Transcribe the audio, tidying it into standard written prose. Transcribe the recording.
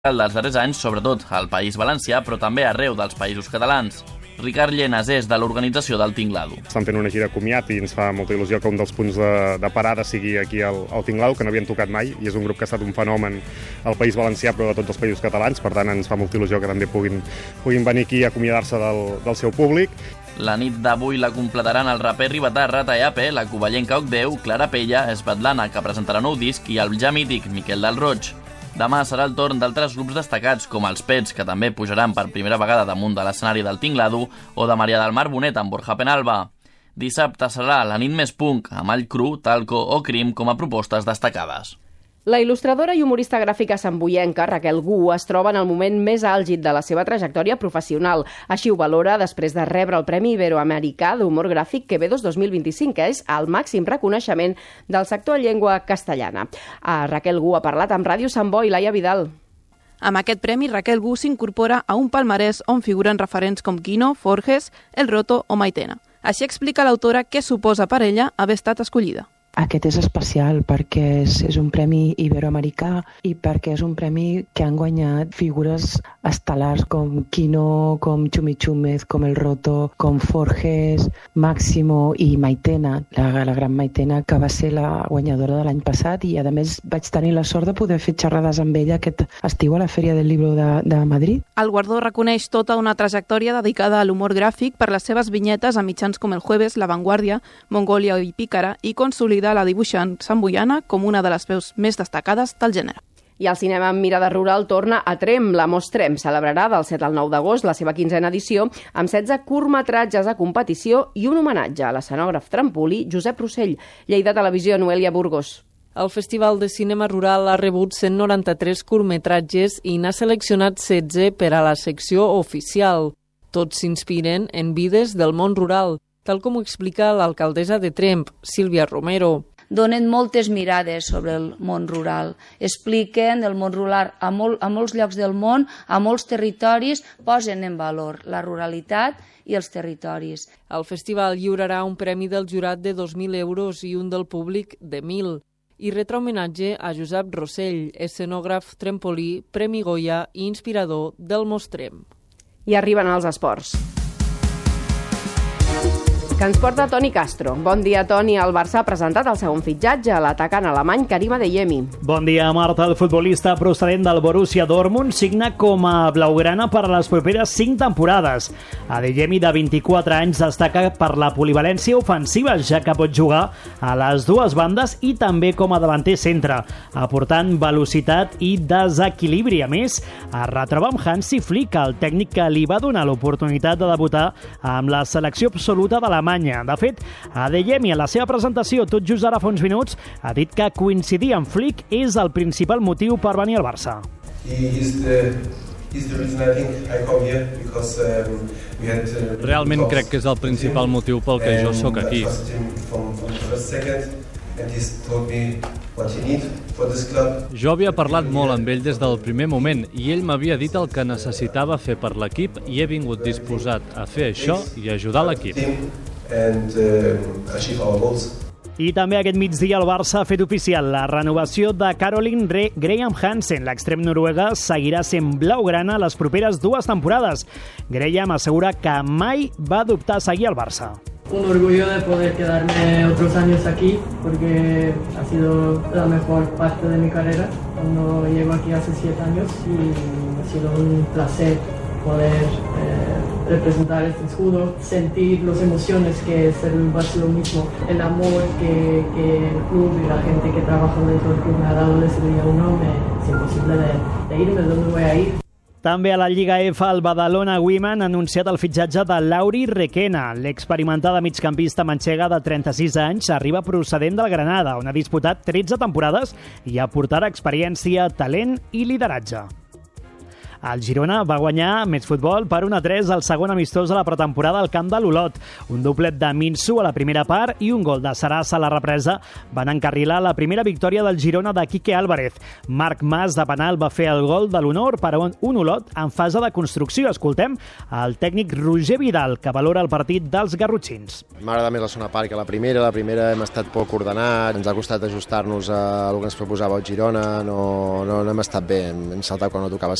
dels darrers anys, sobretot al País Valencià, però també arreu dels països catalans. Ricard Llenas és de l'organització del Tinglado. Estan fent una gira comiat i ens fa molta il·lusió que un dels punts de parada sigui aquí al Tinglado, que no havien tocat mai, i és un grup que ha estat un fenomen al País Valencià, però de tots els països catalans, per tant ens fa molta il·lusió que també puguin venir aquí a acomiadar-se del seu públic. La nit d'avui la completaran el raper ribetà Rata Eape, la covellenca Ocdeu, Clara Pella, Svetlana, que presentarà nou disc, i el ja mític Miquel del Roig. Demà serà el torn d'altres grups destacats, com els Pets, que també pujaran per primera vegada damunt de l'escenari del Tinglado, o de Maria del Mar Bonet amb Borja Penalba. Dissabte serà la nit més punk, amb All Cru, Talco o Crim com a propostes destacades. La il·lustradora i humorista gràfica samboienca Raquel Gu es troba en el moment més àlgid de la seva trajectòria professional. Així ho valora després de rebre el Premi Iberoamericà d'Humor Gràfic Quevedos 2025, que és el màxim reconeixement del sector en llengua castellana. Raquel Gu ha parlat amb Ràdio Sant Boi, Laia Vidal. Amb aquest premi, Raquel Gu s'incorpora a un palmarès on figuren referents com Quino, Forges, El Roto o Maitena. Així explica l'autora què suposa per ella haver estat escollida. Aquest és especial perquè és un premi iberoamericà i perquè és un premi que han guanyat figures estel·lars com Quino, com Chumi Chúmez, com El Roto, com Forges, Máximo i Maitena, la gran Maitena, que va ser la guanyadora de l'any passat, i a més vaig tenir la sort de poder fer xerrades amb ella aquest estiu a la Fèria del Libro de Madrid. El guardó reconeix tota una trajectòria dedicada a l'humor gràfic per les seves vinyetes a mitjans com El Jueves, La Vanguardia, Mongolia i Pícara, i consolida la dibuixant samboiana com una de les veus més destacades del gènere. I el cinema amb mirada rural torna a Tremp. La Mostrem celebrarà del 7 al 9 d'agost la seva 15a edició amb 16 curtmetratges a competició i un homenatge a l'escenògraf trampolí Josep Rossell. Lleida Televisió, Noelia Burgos. El Festival de Cinema Rural ha rebut 193 curtmetratges i n'ha seleccionat 16 per a la secció oficial. Tots s'inspiren en vides del món rural, tal com ho explica l'alcaldessa de Tremp, Sílvia Romero. Donen moltes mirades sobre el món rural, expliquen el món rural a molts llocs del món, a molts territoris, posen en valor la ruralitat i els territoris. El festival lliurarà un premi del jurat de 2.000 euros i un del públic de 1.000. I retre homenatge a Josep Rossell, escenògraf trempolí, Premi Goya i inspirador del Mostrem. I arriben els esports. Que ens porta Toni Castro. Bon dia, Toni. El Barça ha presentat el segon fitxatge, l'atacant alemany Karim Adeyemi. Bon dia, Marta. El futbolista procedent del Borussia Dortmund signa com a blaugrana per a les properes 5 temporades. Adeyemi, de 24 anys, destaca per la polivalència ofensiva, ja que pot jugar a les dues bandes i també com a davanter centre, aportant velocitat i desequilibri. A més, es retroba amb Hansi Flick, el tècnic que li va donar l'oportunitat de debutar amb la selecció absoluta d'Alemanya. De fet, Adeyemi, a la seva presentació, tot just ara fa uns minuts, ha dit que coincidir amb Flick és el principal motiu per venir al Barça. Realment crec que és el principal motiu pel que jo sóc aquí. Jo havia parlat molt amb ell des del primer moment i ell m'havia dit el que necessitava fer per l'equip i he vingut disposat a fer això i ajudar l'equip. I també aquest migdia el Barça ha fet oficial la renovació de Caroline Graham Hansen. L'extrem noruega seguirà sent blaugrana les properes 2 temporades. Graham assegura que mai va dubtar a seguir al Barça. Un orgullo de poder quedarme otros años aquí porque ha sido la mejor parte de mi carrera cuando llego aquí hace 7 años y ha sido un placer poder representar este escudo, sentir las emociones que es el barcelonismo, el amor que el club y la gente que trabaja dentro del club me ha dado desde el día 1. Es imposible de irme, ¿dónde voy a ir? També a la Lliga F, el Badalona Women ha anunciat el fitxatge de Lauri Requena. L'experimentada migcampista manxega de 36 anys arriba procedent del Granada, on ha disputat 13 temporades i aportarà experiència, talent i lideratge. El Girona va guanyar més futbol per 1-3 al segon amistós de la pretemporada al camp de l'Olot. Un doblet de Minsu a la primera part i un gol de Sarassa a la represa van encarrilar la primera victòria del Girona de Quique Álvarez. Marc Mas de penal va fer el gol de l'honor per a un Olot en fase de construcció. Escoltem el tècnic Roger Vidal, que valora el partit dels garrotxins. M'agrada més la segona part que la primera. La primera hem estat poc ordenats, ens ha costat ajustar-nos a el que ens proposava el Girona, no hem estat bé, hem saltat quan no tocava